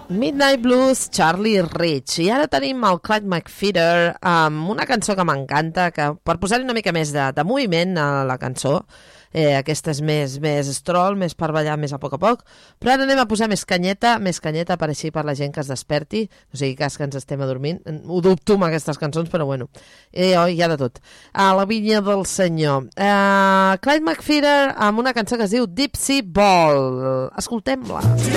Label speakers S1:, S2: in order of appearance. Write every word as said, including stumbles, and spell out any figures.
S1: Midnight Blues, Charlie Rich. I ara tenim el Clyde McPhatter amb una cançó que m'encanta, que per posar-hi una mica més de, de moviment a la cançó, eh, aquesta és més, més stroll, més per ballar més a poc a poc, però ara anem a posar més canyeta, més canyeta per així per la gent que es desperti, no sigui cas que ens estem adormint, ho dubto amb aquestes cançons, però bueno, eh, oh, hi ha de tot. A la vinya del senyor. Eh, Clyde McPhatter amb una cançó que es diu Dipsy Ball. Escoltem-la.